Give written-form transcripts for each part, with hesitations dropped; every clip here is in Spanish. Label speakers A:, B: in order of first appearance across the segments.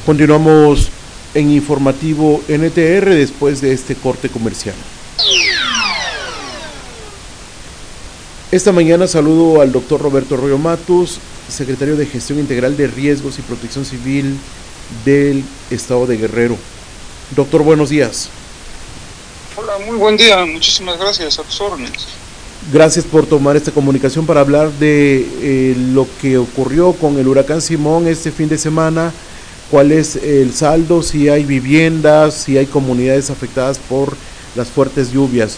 A: Continuamos en Informativo NTR después de este corte comercial. Esta mañana saludo al doctor Roberto Arroyo Matus, secretario de Gestión Integral de Riesgos y Protección Civil del Estado de Guerrero. Doctor, buenos días.
B: Hola, muy buen día, muchísimas gracias, a tus órdenes.
A: Gracias por tomar esta comunicación para hablar de lo que ocurrió con el huracán Simón este fin de semana. ¿Cuál es el saldo? Si hay viviendas, si hay comunidades afectadas por las fuertes lluvias.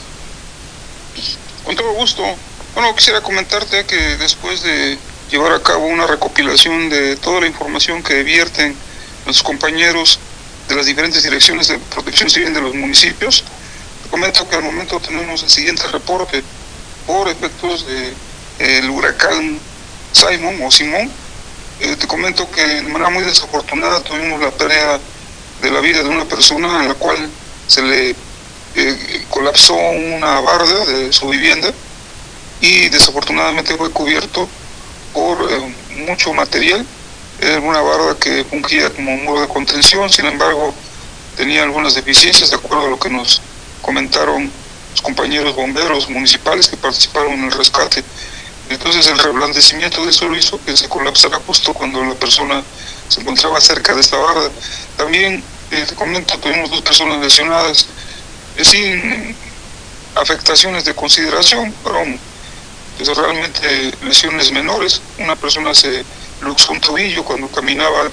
B: Con todo gusto. Bueno, quisiera comentarte que después de llevar a cabo una recopilación de toda la información que vierten nuestros compañeros de las diferentes direcciones de protección civil de los municipios, te comento que al momento tenemos el siguiente reporte por efectos del huracán Simón. Te comento que de manera muy desafortunada tuvimos la pérdida de la vida de una persona a la cual se le colapsó una barda de su vivienda y desafortunadamente fue cubierto por mucho material. Era una barda que fungía como muro de contención, sin embargo tenía algunas deficiencias de acuerdo a lo que nos comentaron los compañeros bomberos municipales que participaron en el rescate. Entonces el reblandecimiento de eso lo hizo que se colapsara justo cuando la persona se encontraba cerca de esta barda. También, te comento, tuvimos 2 personas lesionadas sin afectaciones de consideración, fueron pues, realmente lesiones menores. Una persona se luxó un tobillo cuando caminaba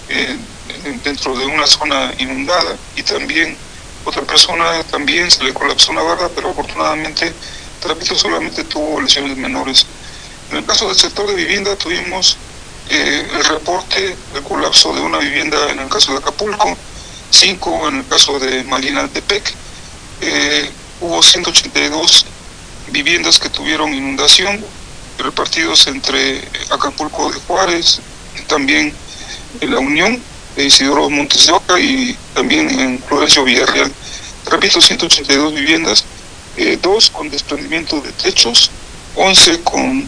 B: dentro de una zona inundada, y también otra persona también se le colapsó una barda, pero afortunadamente, te repito, solamente tuvo lesiones menores. En el caso del sector de vivienda tuvimos el reporte del colapso de una vivienda en el caso de Acapulco, 5 en el caso de Malinaltepec. Hubo 182 viviendas que tuvieron inundación, repartidos entre Acapulco de Juárez, también en La Unión, de Isidoro Montes de Oca y también en Florencio Villarreal. Repito, 182 viviendas, 2 con desprendimiento de techos, 11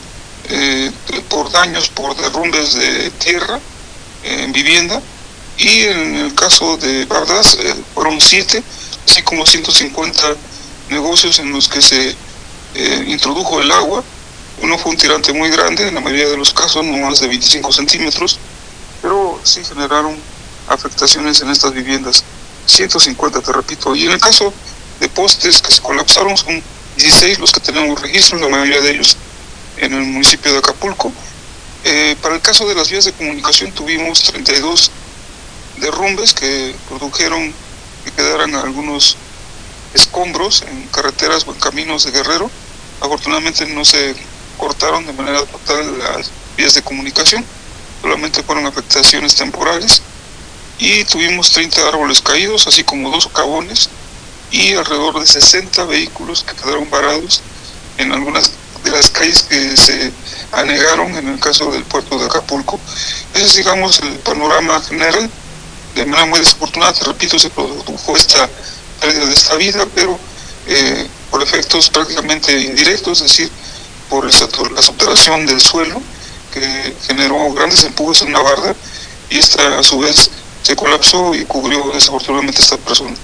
B: por daños por derrumbes de tierra en vivienda, y en el caso de bardas fueron 7, así como 150 negocios en los que se introdujo el agua. Uno fue un tirante muy grande, en la mayoría de los casos no más de 25 centímetros, pero sí generaron afectaciones en estas viviendas, 150 te repito. Y en el caso de postes que se colapsaron son 16 los que tenemos registro, la mayoría de ellos en el municipio de Acapulco. Para el caso de las vías de comunicación tuvimos 32 derrumbes que produjeron que quedaran algunos escombros en carreteras o en caminos de Guerrero. Afortunadamente no se cortaron de manera total las vías de comunicación, solamente fueron afectaciones temporales, y tuvimos 30 árboles caídos, así como 2 socavones y alrededor de 60 vehículos que quedaron varados en algunas de las calles que se anegaron en el caso del puerto de Acapulco. Ese es, digamos, el panorama general. De manera muy desafortunada, te repito, se produjo esta pérdida de esta vida, pero por efectos prácticamente indirectos, es decir, por la subterración del suelo, que generó grandes empujes en una barda, y esta a su vez se colapsó y cubrió desafortunadamente a esta persona.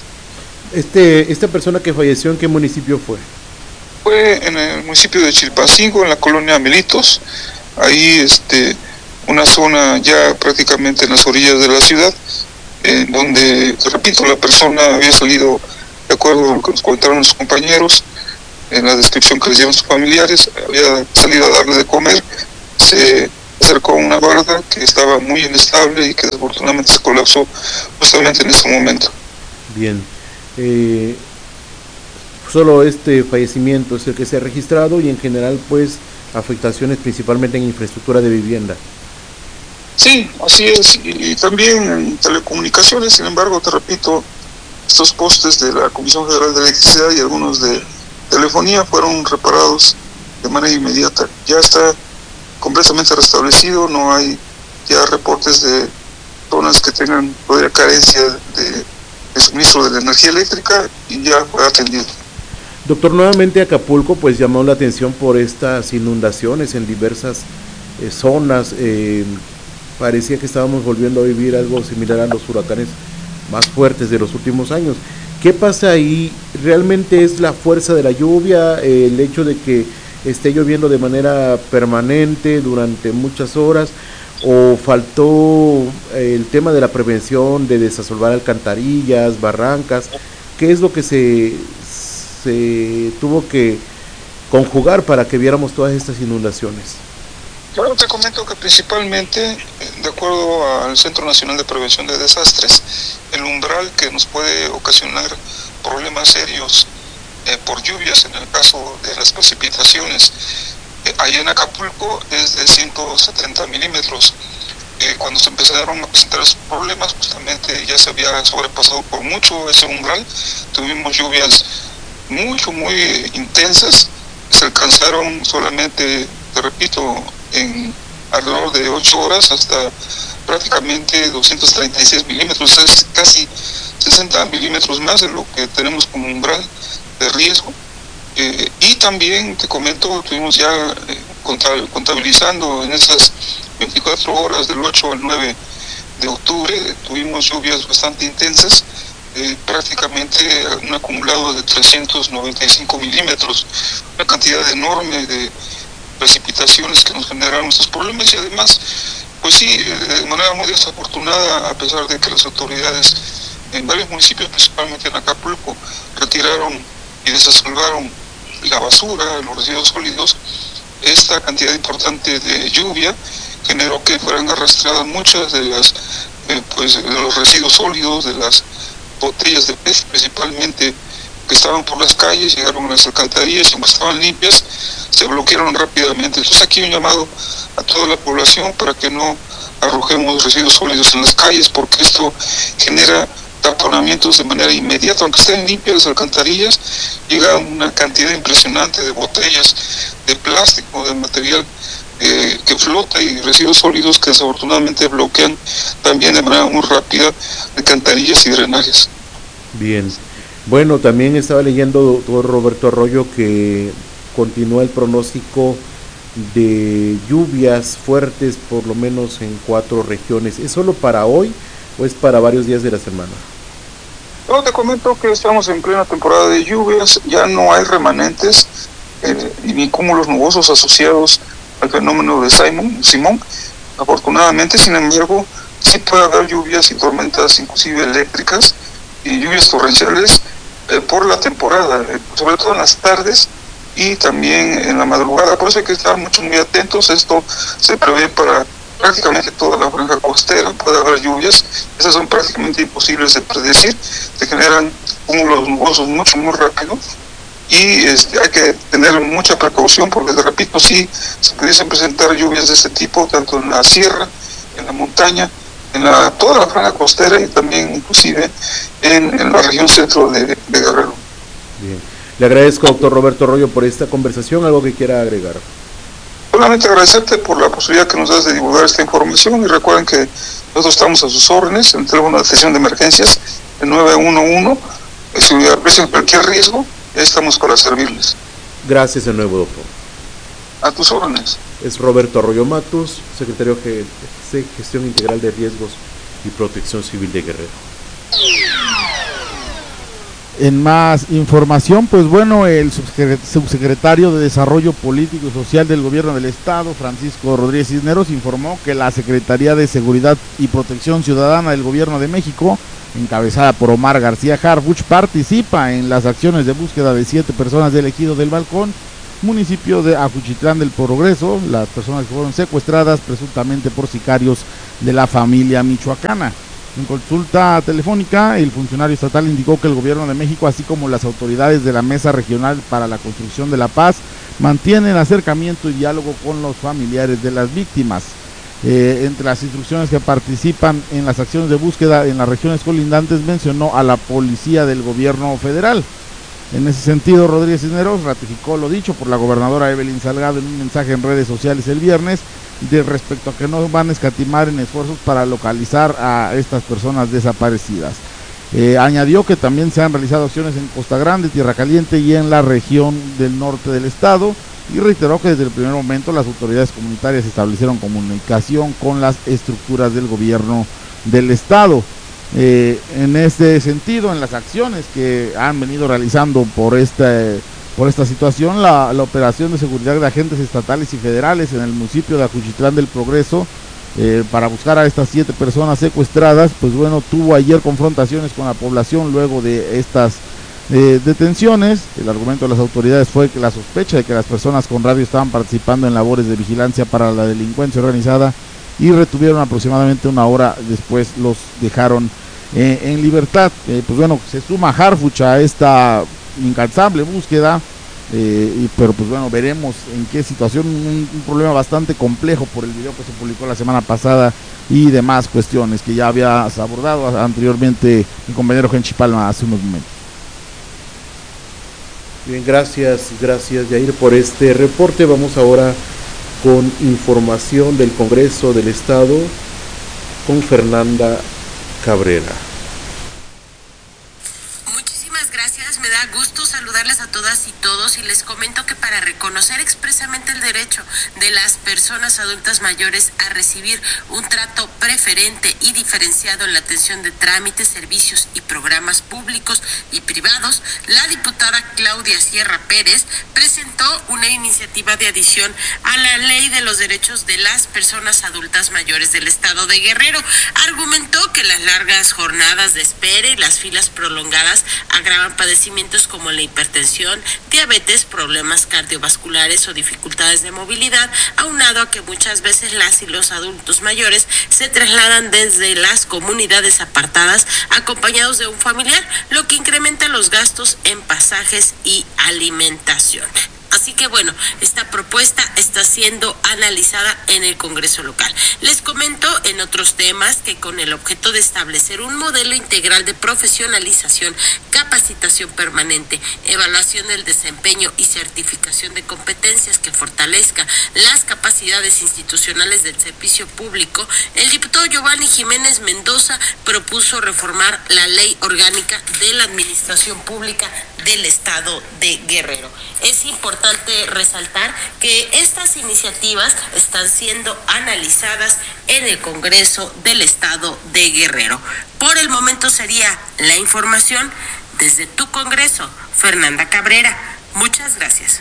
A: Esta persona que falleció, ¿en qué municipio fue?
B: Fue en el municipio de Chilpancingo, en la colonia Melitos, ahí una zona ya prácticamente en las orillas de la ciudad, donde, te repito, la persona había salido, de acuerdo a lo que nos comentaron los compañeros, en la descripción que les dieron sus familiares, había salido a darle de comer, se acercó a una barda que estaba muy inestable y que desafortunadamente se colapsó justamente en ese momento.
A: Bien. Solo este fallecimiento es el que se ha registrado, y en general pues afectaciones principalmente en infraestructura de vivienda.
B: Sí, así es, y también en telecomunicaciones. Sin embargo, te repito, estos postes de la Comisión Federal de Electricidad y algunos de telefonía fueron reparados de manera inmediata. Ya está completamente restablecido, no hay ya reportes de zonas que tengan todavía carencia de suministro de la energía eléctrica, y ya fue atendido.
A: Doctor, nuevamente Acapulco pues llamó la atención por estas inundaciones en diversas zonas. parecía que estábamos volviendo a vivir algo similar a los huracanes más fuertes de los últimos años. ¿Qué pasa ahí? ¿Realmente es la fuerza de la lluvia, el hecho de que esté lloviendo de manera permanente durante muchas horas, o faltó el tema de la prevención, de desasolvar alcantarillas, barrancas? ¿Qué es lo que se tuvo que conjugar para que viéramos todas estas inundaciones?
B: Claro, te comento que principalmente, de acuerdo al Centro Nacional de Prevención de Desastres, el umbral que nos puede ocasionar problemas serios por lluvias, en el caso de las precipitaciones, allá en Acapulco es de 170 milímetros. Cuando se empezaron a presentar esos problemas, justamente ya se había sobrepasado por mucho ese umbral. Tuvimos lluvias muy intensas, se alcanzaron solamente, te repito, en alrededor de 8 horas hasta prácticamente 236 milímetros, es casi 60 milímetros más de lo que tenemos como umbral de riesgo. Y también te comento, tuvimos ya contabilizando en esas 24 horas del 8 al 9 de octubre, tuvimos lluvias bastante intensas, prácticamente un acumulado de 395 milímetros, una cantidad enorme de precipitaciones que nos generaron estos problemas. Y además, pues sí, de manera muy desafortunada, a pesar de que las autoridades en varios municipios, principalmente en Acapulco, retiraron y desasolvaron la basura, los residuos sólidos, esta cantidad importante de lluvia generó que fueran arrastradas muchas de las de los residuos sólidos, de las botellas de PET principalmente, que estaban por las calles, llegaron a las alcantarillas, y como estaban limpias, se bloquearon rápidamente. Entonces aquí un llamado a toda la población para que no arrojemos residuos sólidos en las calles, porque esto genera taponamientos de manera inmediata. Aunque estén limpias las alcantarillas, llega una cantidad impresionante de botellas de plástico, de material que flota, y residuos sólidos que desafortunadamente bloquean también de manera muy rápida alcantarillas y drenajes.
A: Bien. Bueno, también estaba leyendo, doctor Roberto Arroyo, que continúa el pronóstico de lluvias fuertes, por lo menos en 4 regiones. ¿Es solo para hoy o es para varios días de la semana?
B: Yo te comento que estamos en plena temporada de lluvias, ya no hay remanentes ni cúmulos nubosos asociados al fenómeno de Simón. Afortunadamente, sin embargo, sí puede haber lluvias y tormentas, inclusive eléctricas, y lluvias torrenciales por la temporada, sobre todo en las tardes y también en la madrugada. Por eso hay que estar muy atentos. Esto se prevé para prácticamente toda la franja costera. Puede haber lluvias, esas son prácticamente imposibles de predecir, se generan cúmulos nubosos muy rápido, y hay que tener mucha precaución, porque te repito, sí se pudiesen presentar lluvias de este tipo tanto en la sierra, en la montaña, en toda la franja costera, y también inclusive en la región centro de Guerrero.
A: Bien. Le agradezco, doctor Roberto Arroyo, por esta conversación. ¿Algo que quiera agregar?
B: Solamente agradecerte por la posibilidad que nos das de divulgar esta información, y recuerden que nosotros estamos a sus órdenes en el teléfono de atención de emergencias, el 911. Si aprecian cualquier riesgo, estamos para servirles.
A: Gracias de nuevo, doctor.
B: A tus órdenes.
A: Es Roberto Arroyo Matus, secretario de Gestión Integral de Riesgos y Protección Civil de Guerrero.
C: En más información, pues bueno, el subsecretario de Desarrollo Político y Social del Gobierno del Estado, Francisco Rodríguez Cisneros, informó que la Secretaría de Seguridad y Protección Ciudadana del Gobierno de México, encabezada por Omar García Harfuch, participa en las acciones de búsqueda de 7 personas del Ejido del Balcón, municipio de Ajuchitlán del Progreso, las personas que fueron secuestradas presuntamente por sicarios de la familia michoacana. En consulta telefónica, el funcionario estatal indicó que el Gobierno de México, así como las autoridades de la Mesa Regional para la Construcción de la Paz, mantienen acercamiento y diálogo con los familiares de las víctimas. Entre las instrucciones que participan en las acciones de búsqueda en las regiones colindantes, mencionó a la Policía del Gobierno Federal. En ese sentido, Rodríguez Cisneros ratificó lo dicho por la gobernadora Evelyn Salgado en un mensaje en redes sociales el viernes, de respecto a que no van a escatimar en esfuerzos para localizar a estas personas desaparecidas. Añadió que también se han realizado acciones en Costa Grande, Tierra Caliente y en la región del norte del estado, y reiteró que desde el primer momento las autoridades comunitarias establecieron comunicación con las estructuras del gobierno del estado. En este sentido, en las acciones que han venido realizando por esta situación, la operación de seguridad de agentes estatales y federales en el municipio de Ajuchitlán del Progreso para buscar a estas 7 personas secuestradas, pues bueno, tuvo ayer confrontaciones con la población luego de estas detenciones. El argumento de las autoridades fue que la sospecha de que las personas con radio estaban participando en labores de vigilancia para la delincuencia organizada y retuvieron aproximadamente una hora después, los dejaron en libertad. Pues bueno, se suma Harfuch a esta incansable búsqueda, pero pues bueno, veremos en qué situación, un problema bastante complejo por el video que se publicó la semana pasada y demás cuestiones que ya había abordado anteriormente mi compañero Genchi Palma hace unos momentos.
A: Bien, gracias Yair por este reporte. Vamos ahora con información del Congreso del Estado con Fernanda Cabrera.
D: Muchísimas gracias, me da gusto saludarles a todas y todos y les comento que para reconocer expresamente el derecho de las personas adultas mayores a recibir un trato preferente y diferenciado en la atención de trámites, servicios y programas públicos y privados, la diputada Claudia Sierra Pérez presentó una iniciativa de adición a la Ley de los Derechos de las Personas Adultas Mayores del Estado de Guerrero. Argumentó que las largas jornadas de espera y las filas prolongadas agravan padecimientos como la hipertensión, diabetes, problemas cardiovasculares o dificultades de movilidad, aunado a que muchas veces las y los adultos mayores se trasladan desde las comunidades apartadas acompañados de un familiar, lo que incrementa los gastos en pasajes y alimentación. Así que bueno, esta propuesta está siendo analizada en el Congreso local. Les comento en otros temas que con el objeto de establecer un modelo integral de profesionalización, capacitación permanente, evaluación del desempeño y certificación de competencias que fortalezca las capacidades institucionales del servicio público, el diputado Giovanni Jiménez Mendoza propuso reformar la Ley Orgánica de la Administración Pública del Estado de Guerrero. Es importante resaltar que estas iniciativas están siendo analizadas en el Congreso del Estado de Guerrero. Por el momento sería la información desde tu Congreso, Fernanda Cabrera. Muchas gracias.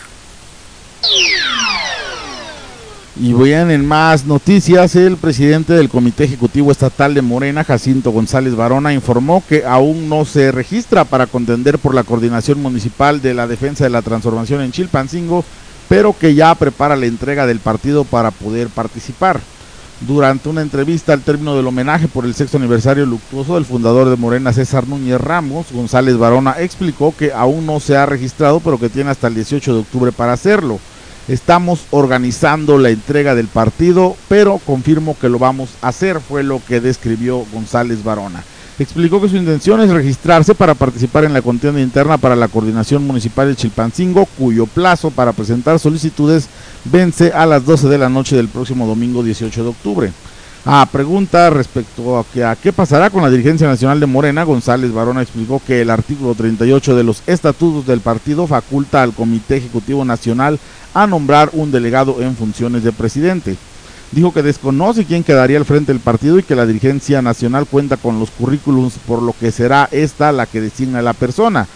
C: Y bien, en más noticias, el presidente del Comité Ejecutivo Estatal de Morena, Jacinto González Barona, informó que aún no se registra para contender por la Coordinación Municipal de la Defensa de la Transformación en Chilpancingo, pero que ya prepara la entrega del partido para poder participar. Durante una entrevista al término del homenaje por el 6º aniversario luctuoso del fundador de Morena, César Núñez Ramos, González Barona explicó que aún no se ha registrado, pero que tiene hasta el 18 de octubre para hacerlo. Estamos organizando la entrega del partido, pero confirmo que lo vamos a hacer, fue lo que describió González Barona. Explicó que su intención es registrarse para participar en la contienda interna para la Coordinación Municipal de Chilpancingo, cuyo plazo para presentar solicitudes vence a las 12 de la noche del próximo domingo 18 de octubre. A pregunta respecto a qué pasará con la dirigencia nacional de Morena, González Barona explicó que el artículo 38 de los estatutos del partido faculta al Comité Ejecutivo Nacional a nombrar un delegado en funciones de presidente. Dijo que desconoce quién quedaría al frente del partido y que la dirigencia nacional cuenta con los currículums, por lo que será esta la que designa a la persona.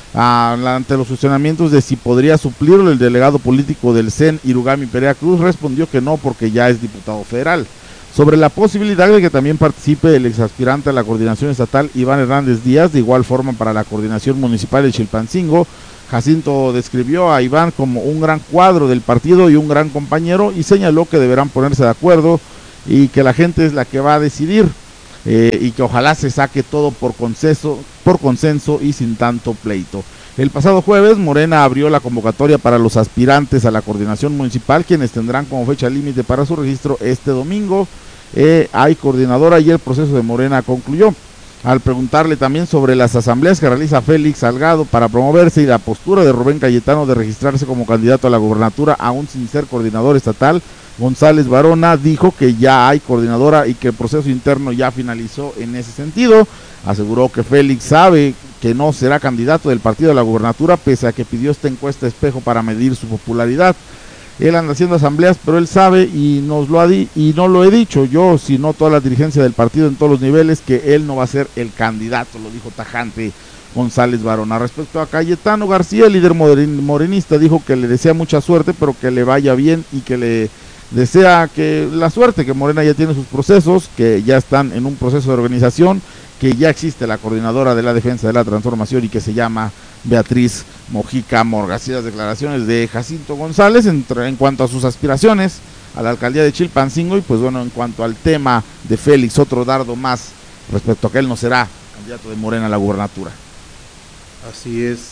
C: Ante los cuestionamientos de si podría suplirlo el delegado político del CEN, Irugami Perea Cruz, respondió que no, porque ya es diputado federal. Sobre la posibilidad de que también participe el exaspirante a la coordinación estatal, Iván Hernández Díaz, de igual forma para la coordinación municipal de Chilpancingo, Jacinto describió a Iván como un gran cuadro del partido y un gran compañero, y señaló que deberán ponerse de acuerdo y que la gente es la que va a decidir, y que ojalá se saque todo por consenso y sin tanto pleito. El pasado jueves, Morena abrió la convocatoria para los aspirantes a la coordinación municipal, quienes tendrán como fecha límite para su registro este domingo. Hay coordinadora y el proceso de Morena concluyó. Al preguntarle también sobre las asambleas que realiza Félix Salgado para promoverse y la postura de Rubén Cayetano de registrarse como candidato a la gobernatura aún sin ser coordinador estatal, González Barona dijo que ya hay coordinadora y que el proceso interno ya finalizó en ese sentido. Aseguró que Félix sabe que no será candidato del partido a la gubernatura, pese a que pidió esta encuesta espejo para medir su popularidad. Él anda haciendo asambleas, pero él sabe y no lo he dicho yo, sino toda la dirigencia del partido en todos los niveles, que él no va a ser el candidato, lo dijo tajante González Barona. Respecto a Cayetano García, el líder morenista, dijo que le desea mucha suerte, pero que le vaya bien y que le desea que la suerte, que Morena ya tiene sus procesos, que ya están en un proceso de organización, que ya existe la coordinadora de la defensa de la transformación y que se llama Beatriz Mojica Morga. Así las declaraciones de Jacinto González en cuanto a sus aspiraciones a la alcaldía de Chilpancingo. Y pues bueno, en cuanto al tema de Félix, otro dardo más respecto a que él no será candidato de Morena a la gubernatura.
A: Así es,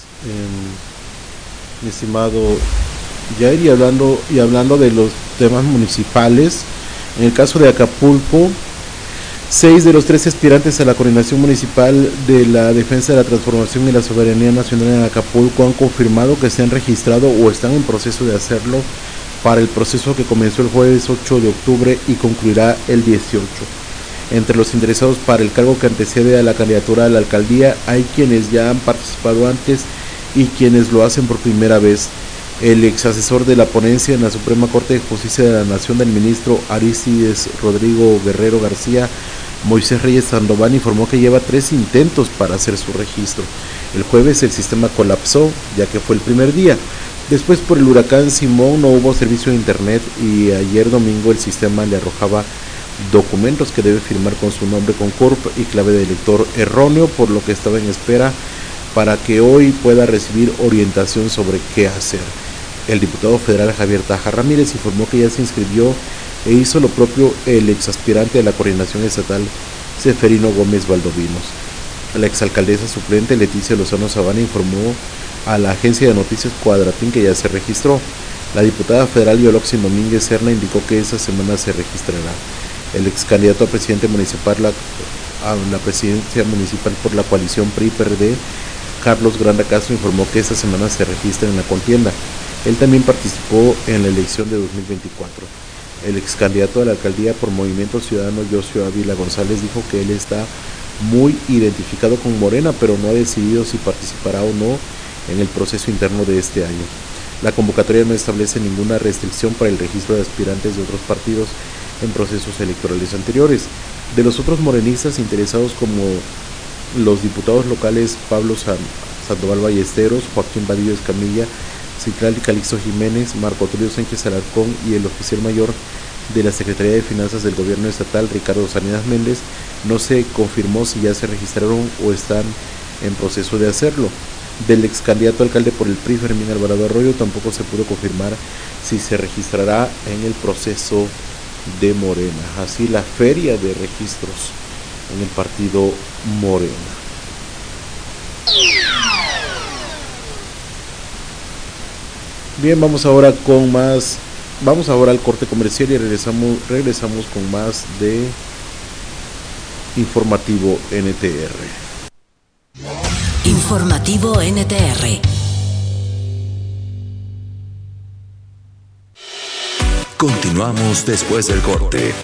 A: mi estimado Jair, y hablando de los temas municipales, en el caso de Acapulco, 6 de los 13 aspirantes a la coordinación municipal de la defensa de la transformación y la soberanía nacional en Acapulco han confirmado que se han registrado o están en proceso de hacerlo para el proceso que comenzó el jueves 8 de octubre y concluirá el 18. Entre los interesados para el cargo que antecede a la candidatura a la alcaldía hay quienes ya han participado antes y quienes lo hacen por primera vez. El ex asesor de la ponencia en la Suprema Corte de Justicia de la Nación del ministro Arístides Rodrigo Guerrero García, Moisés Reyes Sandoval, informó que lleva 3 intentos para hacer su registro. El jueves el sistema colapsó, ya que fue el primer día. Después, por el huracán Simón, no hubo servicio de internet y ayer domingo el sistema le arrojaba documentos que debe firmar con su nombre con CURP y clave de elector erróneo, por lo que estaba en espera para que hoy pueda recibir orientación sobre qué hacer. El diputado federal Javier Taja Ramírez informó que ya se inscribió e hizo lo propio el exaspirante de la coordinación estatal Seferino Gómez Valdovinos. La exalcaldesa suplente Leticia Lozano Sabana informó a la agencia de noticias Cuadratín que ya se registró. La diputada federal Yoloxin Domínguez Serna indicó que esa semana se registrará. El ex candidato a presidente municipal a la presidencia municipal por la coalición PRI-PRD, Carlos Granda Castro, informó que esta semana se registra en la contienda. Él también participó en la elección de 2024. El ex candidato a la alcaldía por Movimiento Ciudadano, Josio Ávila González, dijo que él está muy identificado con Morena, pero no ha decidido si participará o no en el proceso interno de este año. La convocatoria no establece ninguna restricción para el registro de aspirantes de otros partidos en procesos electorales anteriores. De los otros morenistas interesados, como los diputados locales Pablo Sandoval Ballesteros, Joaquín Vadillo Escamilla, Citlali Calixto Jiménez, Marco Tulio Sánchez Alarcón y el oficial mayor de la Secretaría de Finanzas del Gobierno Estatal, Ricardo Salinas Méndez, no se confirmó si ya se registraron o están en proceso de hacerlo. Del ex candidato alcalde por el PRI, Fermín Alvarado Arroyo, tampoco se pudo confirmar si se registrará en el proceso de Morena. Así la feria de registros en el partido Morena. Bien, vamos ahora al corte comercial y regresamos con más de Informativo NTR.
E: Informativo NTR.
F: Continuamos después del corte.